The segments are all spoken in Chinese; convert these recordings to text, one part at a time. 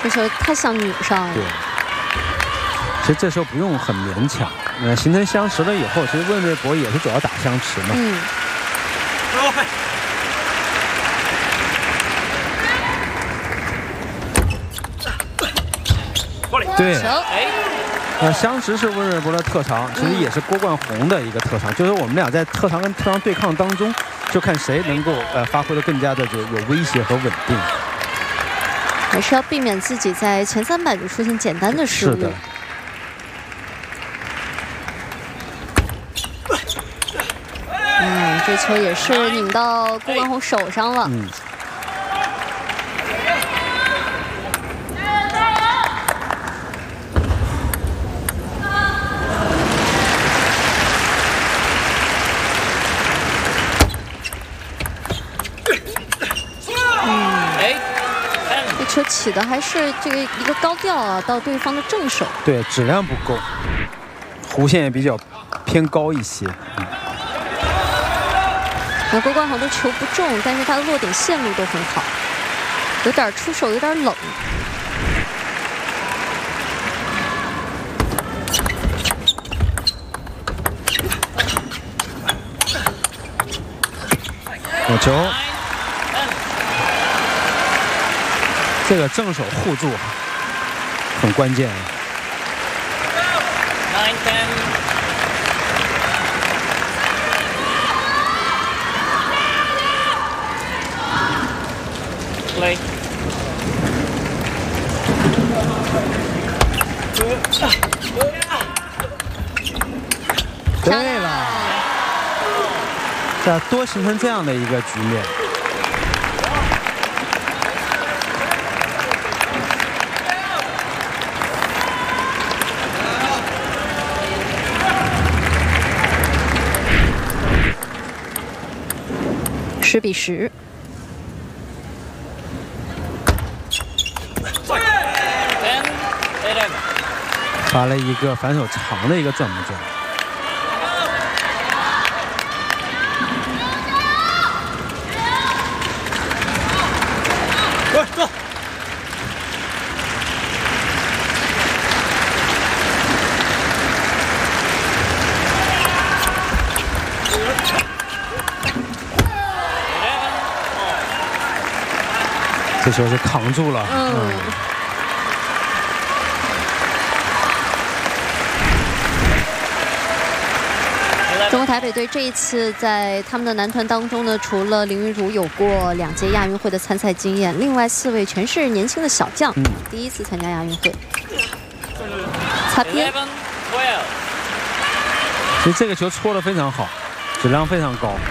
这球太像拧上了。 对，其实这时候不用很勉强。形成相持了以后，其实温瑞博也是主要打相持嘛。对，相持是温瑞博的特长，其实也是郭冠宏的一个特长，就是我们俩在特长跟特长对抗当中，就看谁能够发挥的更加的有威胁和稳定。 还是要避免自己在前300就出现简单的失误。 是的。 这球也是拧到郭冠宏手上了。这球起的还是这个一个高调啊，到对方的正手。 对，质量不够，弧线也比较偏高一些。 郭冠宏的球不重，但是他的落点线路都很好，有点出手有点冷。 有球，这个正手护住很关键。对了，这多形成这样的一个局面。 10比10。 发了一个反手长的一个转不转。 走。 这球是扛住了。 中国台北队这一次在他们的男团当中呢，除了林昀儒有过2届亚运会的参赛经验，另外4位全是年轻的小将，第一次参加亚运会。擦边。 其实这个球戳得非常好，质量非常高。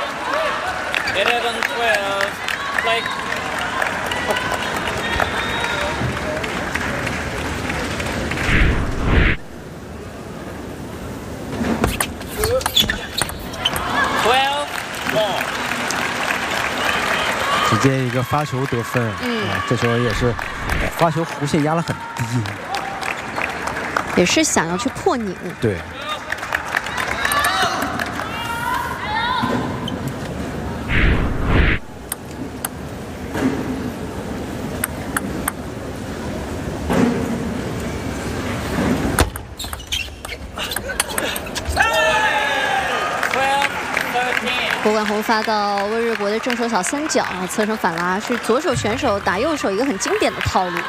直接一个发球得分，这球也是发球弧线压得很低， 也是想要去破拧。 对。 郭冠宏发到温瑞博的正手小三角，侧身反拉，是左手选手打右手一个很经典的套路。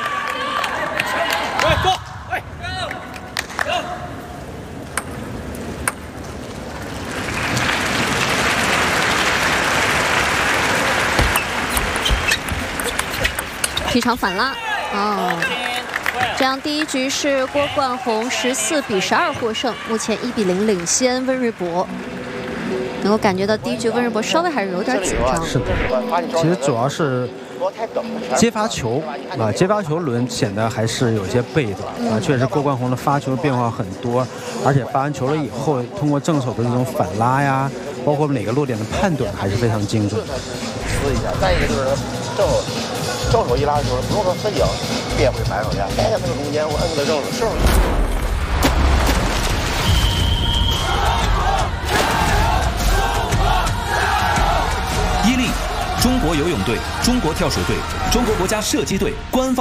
劈场反拉，这样第一局是郭冠宏14比12获胜，目前1比0领先温瑞博。能够感觉到第一局温瑞博稍微还是有点紧张。 是的，其实主要是接发球接发球轮显得还是有些被动确实郭冠宏的发球变化很多，而且发完球了以后，通过正手的这种反拉呀，包括每个落点的判断还是非常精准。 撕一下，再一个就是正手一拉的时候，不用说分脚变回反手去，待在那个中间，我摁住了正手。 伊利，中国游泳队、中国跳水队、中国国家射击队官方。